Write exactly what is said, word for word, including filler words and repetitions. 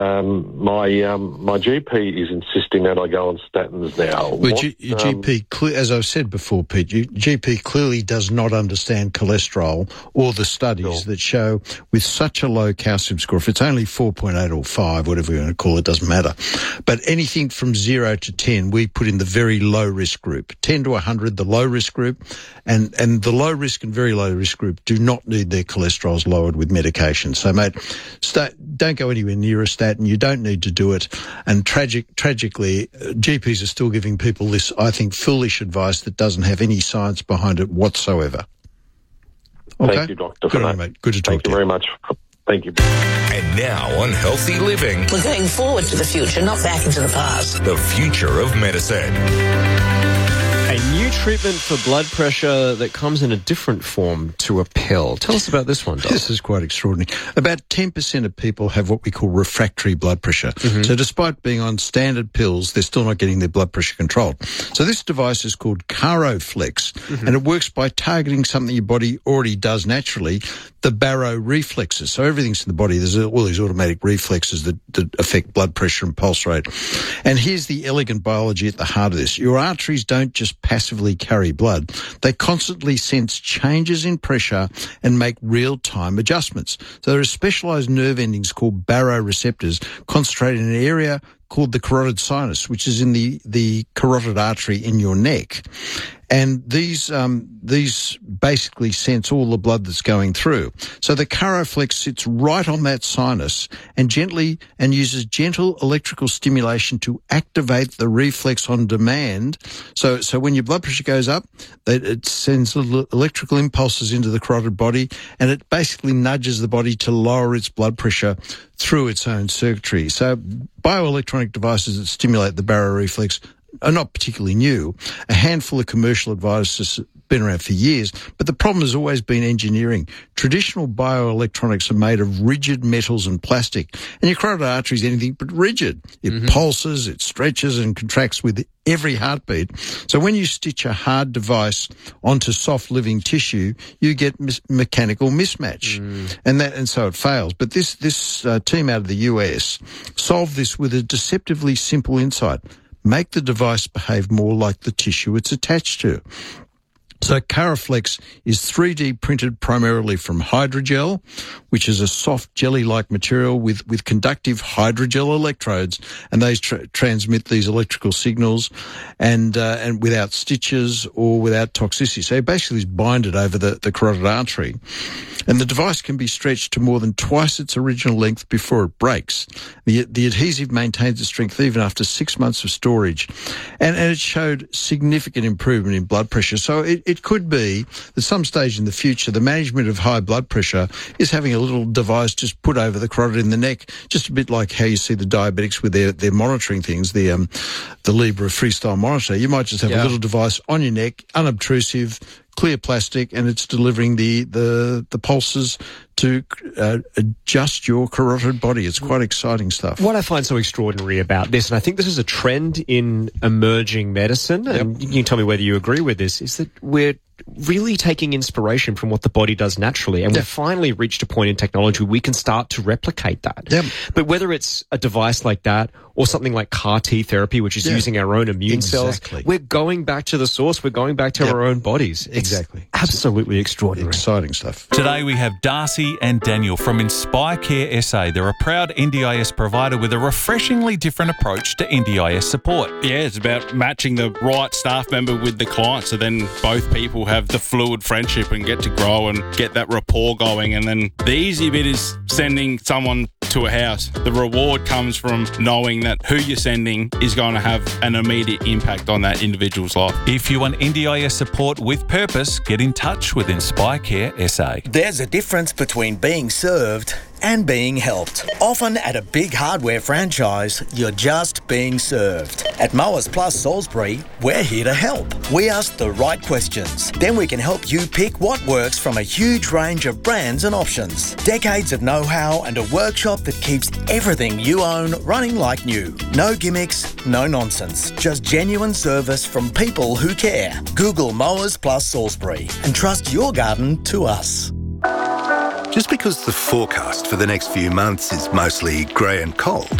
Um, my um, my G P is insisting that I go on statins now. Well, What, G- your um, G P, cle- as I've said before, Pete, your G P clearly does not understand cholesterol or the studies Sure. that show with such a low calcium score, if it's only four point eight or five, whatever you want to call it, doesn't matter. But anything from zero to ten, we put in the very low risk group. ten to one hundred, the low risk group, and, and the low risk and very low risk group do not need their cholesterols lowered with medication. So, mate, sta- don't go anywhere near a statin. You don't need to do it. And tragic, tragically, uh, G Ps are still giving people this, I think, foolish advice that doesn't have any science behind it whatsoever. Okay? Thank you, Doctor, for Good on that. you, mate. Good to talk Thank to you you. very much. Thank you. And now on Healthy Living, We're going forward to the future, not back into the past. the future of medicine. A new treatment for blood pressure that comes in a different form to a pill. Tell us about this one, Doc. This is quite extraordinary. About ten percent of people have what we call refractory blood pressure. Mm-hmm. So despite being on standard pills, they're still not getting their blood pressure controlled. So this device is called Caroflex, mm-hmm. and it works by targeting something your body already does naturally, the baroreflexes. So everything's in the body. There's all these automatic reflexes that, that affect blood pressure and pulse rate. And here's the elegant biology at the heart of this. Your arteries don't just passively carry blood. They constantly sense changes in pressure and make real-time adjustments. So there are specialized nerve endings called baroreceptors concentrated in an area called the carotid sinus, which is in the, the carotid artery in your neck. And these um, these basically sense all the blood that's going through. So the Caroflex sits right on that sinus and gently and uses gentle electrical stimulation to activate the reflex on demand. So so when your blood pressure goes up, it, it sends little electrical impulses into the carotid body, and it basically nudges the body to lower its blood pressure through its own circuitry. So bioelectronic devices that stimulate the baroreflex are not particularly new. A handful of commercial devices have been around for years, but the problem has always been engineering. Traditional bioelectronics are made of rigid metals and plastic, and your carotid artery is anything but rigid. It mm-hmm. pulses, it stretches and contracts with every heartbeat. So when you stitch a hard device onto soft living tissue, you get mis- mechanical mismatch, mm. and that and so it fails. But this this uh, team out of the U S solved this with a deceptively simple insight. Make the device behave more like the tissue it's attached to. So Caroflex is three D printed primarily from hydrogel, which is a soft jelly-like material with, with conductive hydrogel electrodes, and they tra- transmit these electrical signals and uh, and without stitches or without toxicity. So basically it's binded over the, the carotid artery. And the device can be stretched to more than twice its original length before it breaks. The, the adhesive maintains its strength even after six months of storage. And, and it showed significant improvement in blood pressure. So it, it could be that some stage in the future, the management of high blood pressure is having a little device just put over the carotid in the neck, just a bit like how you see the diabetics with their, their monitoring things, the, um, the Libre Freestyle monitor. You might just have yeah. a little device on your neck, unobtrusive, clear plastic, and it's delivering the, the, the pulses to uh, adjust your carotid body. It's quite exciting stuff. What I find so extraordinary about this, and I think this is a trend in emerging medicine, yep. and you can tell me whether you agree with this, is that we're really taking inspiration from what the body does naturally, and yep. we've finally reached a point in technology where we can start to replicate that. Yep. But whether it's a device like that or something like C A R T therapy, which is yep. using our own immune exactly. cells, we're going back to the source. We're going back to yep. our own bodies. It's exactly. absolutely extraordinary. Exciting stuff. Today we have Darcy and Daniel from Inspire Care S A. They're a proud N D I S provider with a refreshingly different approach to N D I S support. Yeah, it's about matching the right staff member with the client, so then both people have the fluid friendship and get to grow and get that rapport going. And then the easy bit is sending someone to a house. The reward comes from knowing that who you're sending is going to have an immediate impact on that individual's life. If you want N D I S support with purpose, get in touch with Inspire Care S A. There's a difference between being served and being helped. Often at a big hardware franchise, you're just being served. At Mowers Plus Salisbury, we're here to help. We ask the right questions. Then we can help you pick what works from a huge range of brands and options. Decades of know-how and a workshop that keeps everything you own running like new. No gimmicks, no nonsense. Just genuine service from people who care. Google Mowers Plus Salisbury and trust your garden to us. Just because the forecast for the next few months is mostly grey and cold